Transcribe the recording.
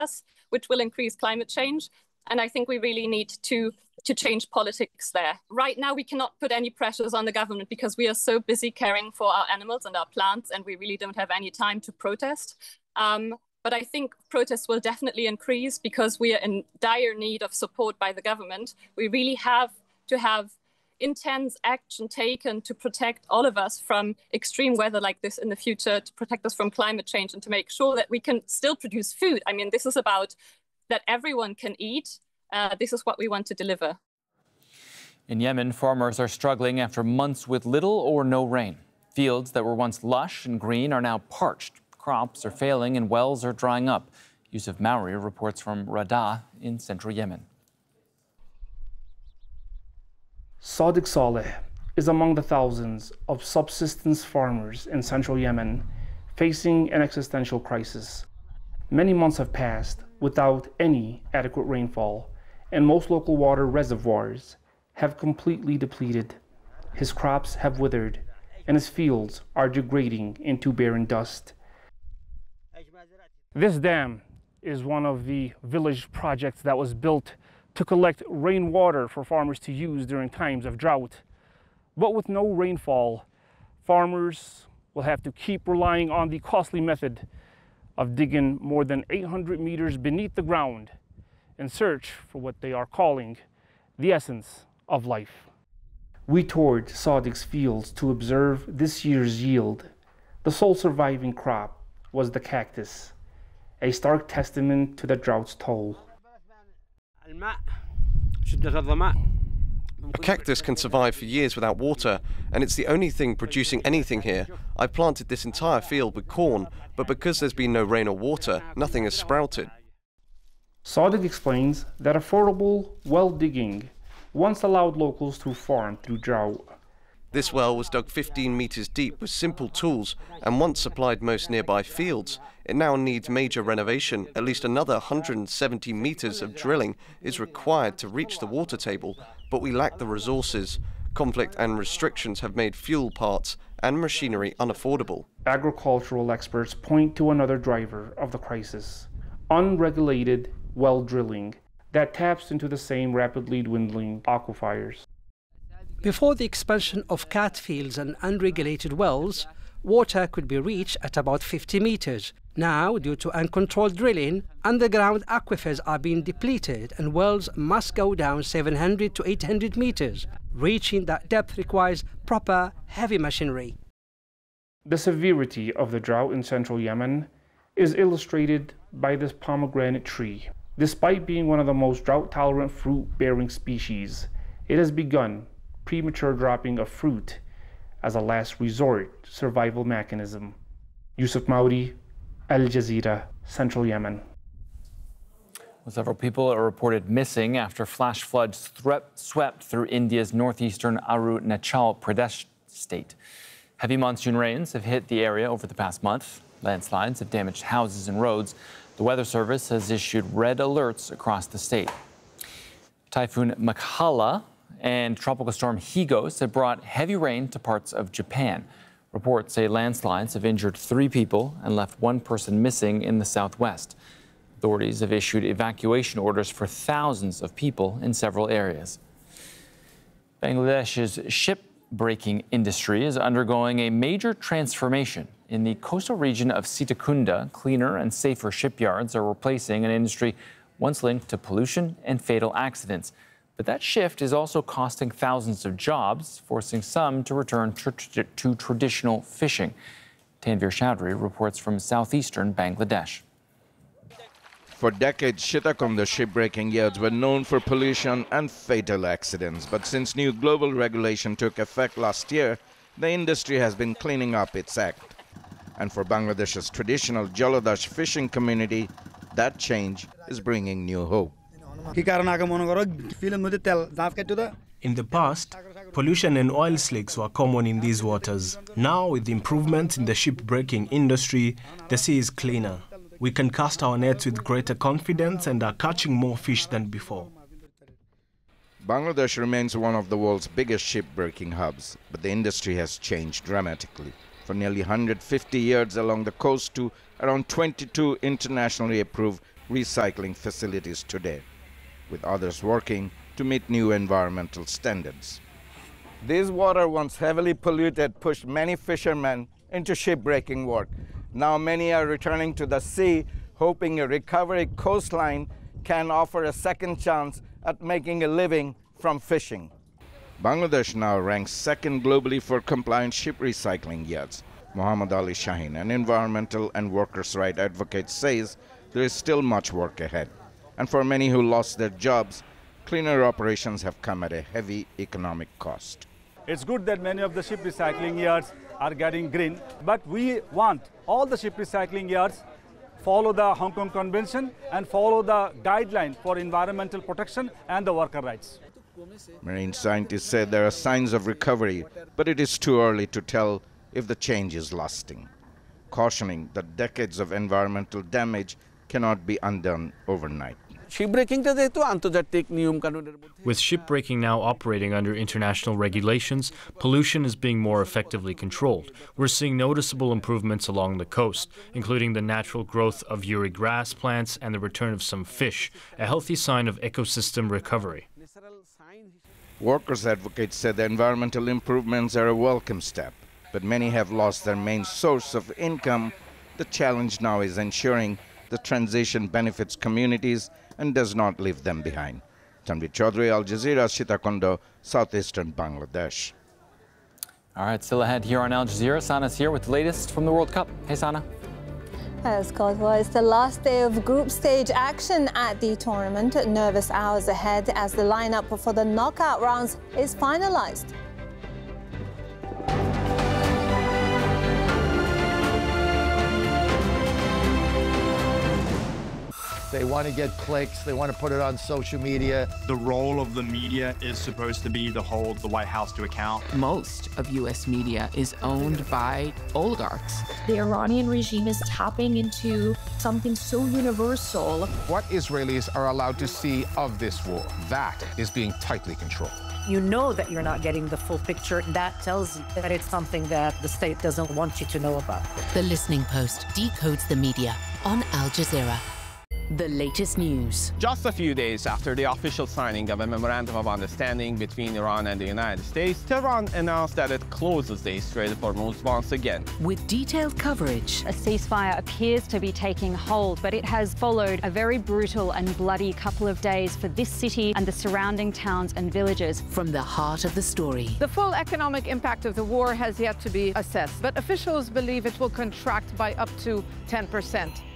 us, which will increase climate change. And I think we really need to change politics there. Right now, we cannot put any pressures on the government because we are so busy caring for our animals and our plants, and we really don't have any time to protest. But I think protests will definitely increase because we are in dire need of support by the government. We really have to have intense action taken to protect all of us from extreme weather like this in the future, to protect us from climate change and to make sure that we can still produce food. I mean, this is about that everyone can eat. This is what we want to deliver. In Yemen, farmers are struggling after months with little or no rain. Fields that were once lush and green are now parched. Crops are failing and wells are drying up. Yusuf Mauri reports from Rada in central Yemen. Sadiq Saleh is among the thousands of subsistence farmers in central Yemen facing an existential crisis. Many months have passed without any adequate rainfall, and most local water reservoirs have completely depleted. His crops have withered, and his fields are degrading into barren dust. This dam is one of the village projects that was built to collect rainwater for farmers to use during times of drought. But with no rainfall, farmers will have to keep relying on the costly method of digging more than 800 meters beneath the ground in search for what they are calling the essence of life. We toured Sadiq's fields to observe this year's yield. The sole surviving crop was the cactus, a stark testament to the drought's toll. A cactus can survive for years without water, and it's the only thing producing anything here. I planted this entire field with corn, but because there's been no rain or water, nothing has sprouted. Sadiq explains that affordable well digging once allowed locals to farm through drought. This well was dug 15 meters deep with simple tools and once supplied most nearby fields. It now needs major renovation. At least another 170 meters of drilling is required to reach the water table, but we lack the resources. Conflict and restrictions have made fuel parts and machinery unaffordable. Agricultural experts point to another driver of the crisis: unregulated well drilling that taps into the same rapidly dwindling aquifers. Before the expansion of cat fields and unregulated wells, water could be reached at about 50 meters. Now, due to uncontrolled drilling, underground aquifers are being depleted and wells must go down 700 to 800 meters. Reaching that depth requires proper, heavy machinery. The severity of the drought in central Yemen is illustrated by this pomegranate tree. Despite being one of the most drought-tolerant fruit-bearing species, it has begun premature dropping of fruit as a last resort survival mechanism. Yusuf Mauri, Al Jazeera, Central Yemen. Well, several people are reported missing after flash floods swept through India's northeastern Arunachal Pradesh state. Heavy monsoon rains have hit the area over the past month. Landslides have damaged houses and roads. The Weather Service has issued red alerts across the state. Typhoon Makhala and Tropical Storm Higos have brought heavy rain to parts of Japan. Reports say landslides have injured 3 people and left 1 person missing in the southwest. Authorities have issued evacuation orders for thousands of people in several areas. Bangladesh's shipbreaking industry is undergoing a major transformation. In the coastal region of Sitakunda, cleaner and safer shipyards are replacing an industry once linked to pollution and fatal accidents. But that shift is also costing thousands of jobs, forcing some to return to traditional fishing. Tanvir Chaudhry reports from southeastern Bangladesh. For decades, Sitakunda shipbreaking yards were known for pollution and fatal accidents. But since new global regulation took effect last year, the industry has been cleaning up its act. And for Bangladesh's traditional Jolodash fishing community, that change is bringing new hope. In the past, pollution and oil slicks were common in these waters. Now, with improvements in the shipbreaking industry, the sea is cleaner. We can cast our nets with greater confidence and are catching more fish than before. Bangladesh remains one of the world's biggest shipbreaking hubs, but the industry has changed dramatically. From nearly 150 yards along the coast to around 22 internationally approved recycling facilities today, with others working to meet new environmental standards. This water, once heavily polluted, pushed many fishermen into shipbreaking work. Now many are returning to the sea, hoping a recovery coastline can offer a second chance at making a living from fishing. Bangladesh now ranks second globally for compliant ship recycling yards. Muhammad Ali Shaheen, an environmental and workers' rights advocate, says there is still much work ahead. And for many who lost their jobs, cleaner operations have come at a heavy economic cost. It's good that many of the ship recycling yards are getting green, but we want all the ship recycling yards follow the Hong Kong Convention and follow the guideline for environmental protection and the worker rights. Marine scientists say there are signs of recovery, but it is too early to tell if the change is lasting, cautioning that decades of environmental damage cannot be undone overnight. With shipbreaking now operating under international regulations, pollution is being more effectively controlled. We're seeing noticeable improvements along the coast, including the natural growth of Uri grass plants and the return of some fish, a healthy sign of ecosystem recovery. Workers' advocates said the environmental improvements are a welcome step, but many have lost their main source of income. The challenge now is ensuring the transition benefits communities and does not leave them behind. Tanvir Chaudhary, Al Jazeera, Sitakundo, southeastern Bangladesh. All right, still ahead here on Al Jazeera. Sana's here with the latest from the World Cup. Hey, Sana. Scott, well, it's the last day of group stage action at the tournament. Nervous hours ahead as the lineup for the knockout rounds is finalized. They want to get clicks. They want to put it on social media. The role of the media is supposed to be to hold the White House to account. Most of U.S. media is owned by oligarchs. The Iranian regime is tapping into something so universal. What Israelis are allowed to see of this war, that is being tightly controlled. You know that you're not getting the full picture. That tells you that it's something that the state doesn't want you to know about. The Listening Post decodes the media on Al Jazeera. The latest news. Just a few days after the official signing of a memorandum of understanding between Iran and the United States, Tehran announced that it closes the Strait of Hormuz once again. With detailed coverage. A ceasefire appears to be taking hold, but it has followed a very brutal and bloody couple of days for this city and the surrounding towns and villages. From the heart of the story. The full economic impact of the war has yet to be assessed, but officials believe it will contract by up to 10%.